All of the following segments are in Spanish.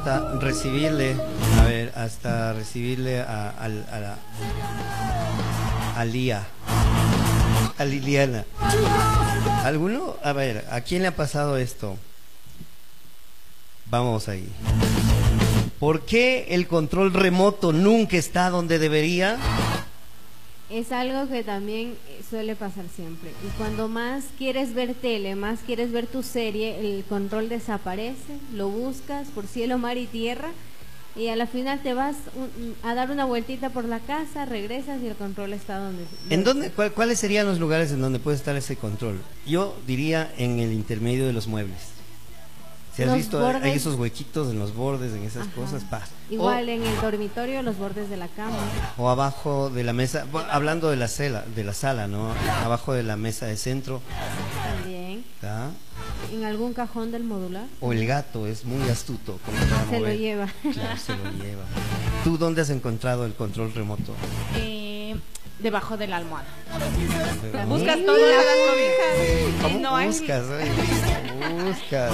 hasta recibirle, a ver, hasta recibirle a Lía, a Liliana. ¿Alguno? A ver, ¿a quién le ha pasado esto? Vamos ahí. ¿Por qué el control remoto nunca está donde debería? Es algo que también suele pasar siempre. Y cuando más quieres ver tele, más quieres ver tu serie, el control desaparece, lo buscas por cielo, mar y tierra, y a la final te vas a dar una vueltita por la casa, regresas y el control está donde... ¿En dónde, cuáles serían los lugares en donde puede estar ese control? Yo diría en el intermedio de los muebles. Si has visto, hay esos huequitos en los bordes, en esas cosas, igual en el dormitorio, los bordes de la cama. O abajo de la mesa, hablando de la sala, ¿no? Abajo de la mesa de centro. También. ¿Ah? En algún cajón del modular. O el gato es muy astuto. Se lo lleva. Claro, se lo lleva. ¿Tú dónde has encontrado el control remoto? Debajo de la almohada. Buscas todo en las cobijas. ¿Cómo no buscas? Buscas.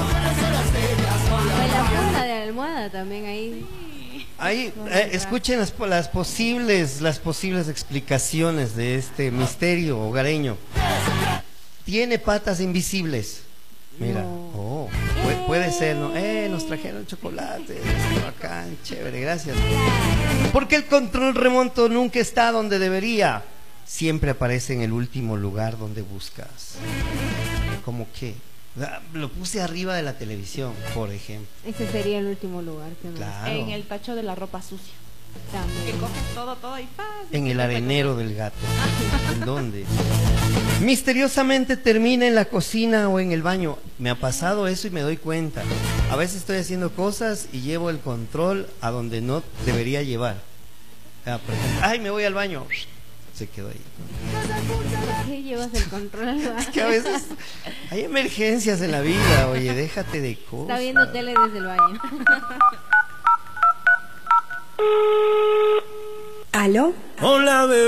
En la punta de la almohada también ahí. Ahí, escuchen las posibles explicaciones de este misterio hogareño. Tiene patas invisibles. Mira, No. puede ser, ¿no? Nos trajeron chocolate, bacán, chévere, gracias. Porque el control remoto nunca está donde debería. Siempre aparece en el último lugar donde buscas. ¿Cómo qué? Lo puse arriba de la televisión, por ejemplo. Ese sería el último lugar que me... Claro. En el tacho de la ropa sucia. También. Que coges todo y ¡paz! En el arenero del gato. ¿En dónde? Misteriosamente termina en la cocina o en el baño. Me ha pasado eso y me doy cuenta. A veces estoy haciendo cosas y llevo el control a donde no debería llevar. Por ejemplo, ay, me voy al baño. Se quedó ahí. ¿Por qué llevas el control al baño? Es que a veces hay emergencias en la vida, oye, déjate de cosas. Está viendo tele desde el baño. ¿Aló? Hola, bebé.